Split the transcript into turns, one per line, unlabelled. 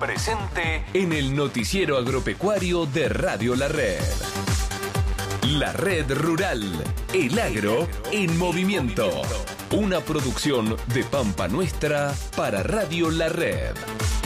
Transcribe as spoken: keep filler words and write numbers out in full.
Presente en el noticiero agropecuario de Radio La Red. La Red Rural, el agro en movimiento. Una producción de Pampa Nuestra para Radio La Red.